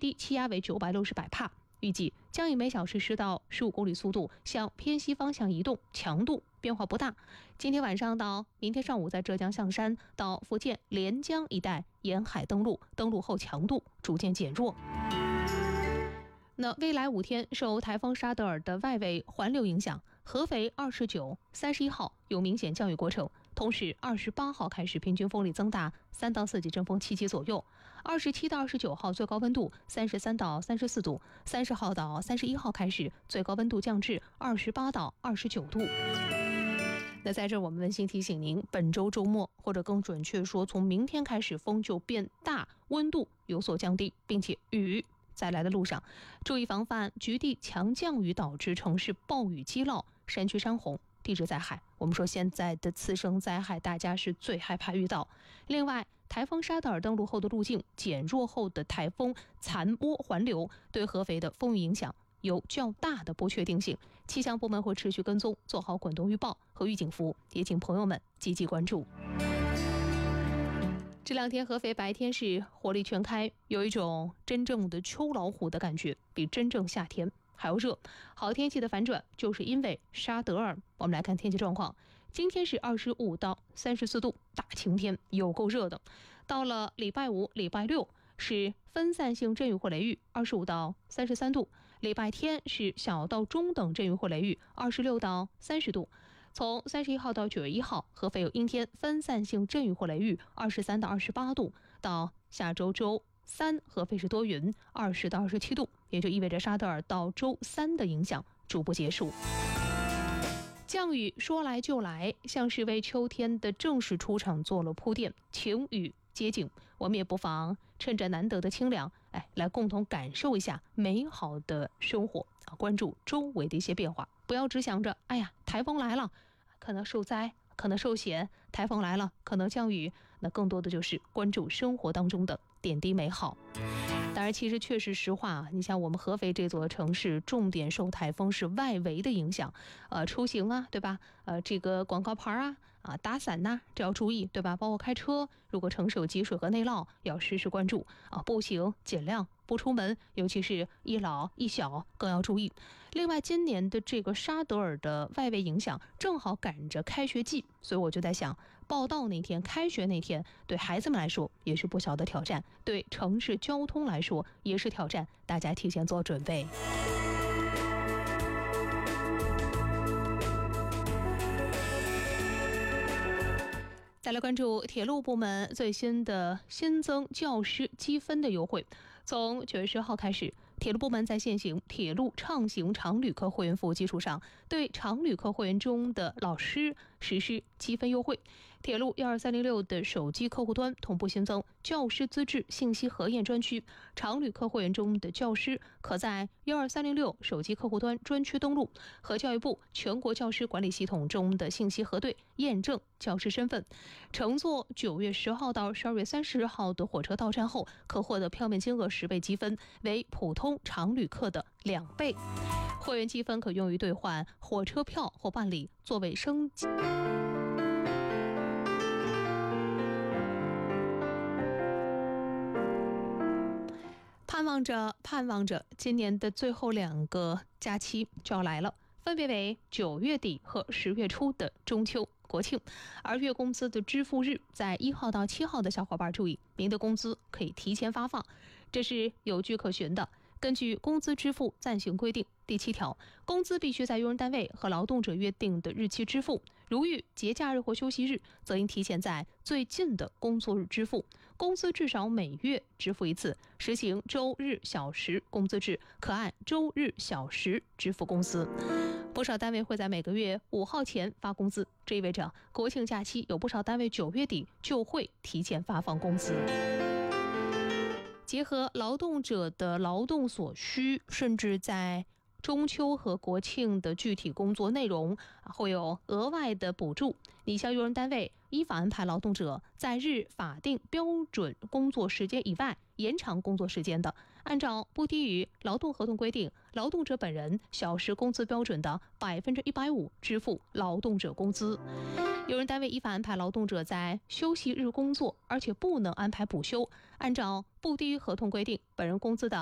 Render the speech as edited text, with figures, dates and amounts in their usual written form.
低气压为960百帕，预计将以每小时10到15公里速度向偏西方向移动，强度变化不大。今天晚上到明天上午，在浙江象山到福建连江一带沿海登陆后强度逐渐减弱。那未来5天，受台风沙德尔的外围环流影响，合肥29、31号有明显降雨过程，同时28号开始平均风力增大3到4级，阵风7级左右。27到29号最高温度33到34度，30号到31号开始最高温度降至28到29度。那在这我们温馨提醒您，本周周末，或者更准确说从明天开始，风就变大，温度有所降低，并且雨在来的路上，注意防范局地强降雨导致城市暴雨积涝、山区山洪、地质灾害。我们说现在的次生灾害大家是最害怕遇到。另外，台风沙德尔登陆后的路径减弱后的台风残波环流对合肥的风雨影响有较大的不确定性，气象部门会持续跟踪，做好滚动预报和预警服务，也请朋友们积极关注。这2天合肥白天是火力全开，有一种真正的秋老虎的感觉，比真正夏天还要热。好天气的反转就是因为沙德尔。我们来看天气状况，今天是25到34度，大晴天，有够热的。到了礼拜5、礼拜6是分散性阵雨或雷雨，25到33度。礼拜天是小到中等阵雨或雷雨，26到30度。从31号到9月1号，合肥有阴天分散性阵雨或雷雨，23到28度。到下周周3，合肥是多云，20到27度，也就意味着沙德尔到周3的影响逐步结束。降雨说来就来，像是为秋天的正式出场做了铺垫，晴雨接近，我们也不妨趁着难得的清凉，来共同感受一下美好的生活，关注周围的一些变化，不要只想着台风来了可能受灾，可能受险，台风来了可能降雨，那更多的就是关注生活当中的点滴美好。当然其实确实实话，你像我们合肥这座城市重点受台风是外围的影响，出行啊，对吧？这个广告牌打伞呐，这要注意，对吧？包括开车，如果城市有积水和内涝，要时时关注步行尽量不出门，尤其是一老一小更要注意。另外，今年的这个沙德尔的外围影响正好赶着开学季，所以我就在想，报到那天、开学那天，对孩子们来说也是不小的挑战，对城市交通来说也是挑战，大家提前做准备。再来关注铁路部门最新的新增教师积分的优惠。从9月10号开始，铁路部门在现行铁路畅行常旅客会员服务基础上，对常旅客会员中的老师实施积分优惠。铁路12306的手机客户端同步新增教师资质信息核验专区，常旅客会员中的教师可在12306手机客户端专区登录，和教育部全国教师管理系统中的信息核对验证教师身份。乘坐9月10号到12月30号的火车到站后，可获得票面金额10倍积分，为普通常旅客的2倍。会员积分可用于兑换火车票或办理座位升级。盼望着今年的最后2个假期就要来了，分别为9月底和10月初的中秋、国庆。而月工资的支付日在1号到7号的小伙伴注意，您的工资可以提前发放，这是有据可循的。根据工资支付暂行规定第7条，工资必须在用人单位和劳动者约定的日期支付，如遇节假日或休息日，则应提前在最近的工作日支付。工资至少每月支付1次，实行周日小时工资制，可按周日小时支付工资。不少单位会在每个月5号前发工资，这意味着国庆假期有不少单位9月底就会提前发放工资。结合劳动者的劳动所需，甚至在中秋和国庆的具体工作内容会有额外的补助。你向用人单位依法安排劳动者在日法定标准工作时间以外延长工作时间的，按照不低于劳动合同规定劳动者本人小时工资标准的150%支付劳动者工资。用人单位依法安排劳动者在休息日工作，而且不能安排补休，按照不低于合同规定本人工资的